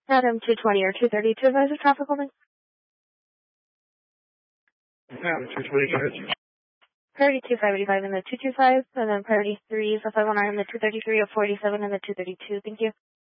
Adam 220 or 232 advisor traffic holding. Adam 220, go ahead. Priority 2585 and the 225, and then priority 3 is the 519 and the 233 or 47 and the 232. Thank you.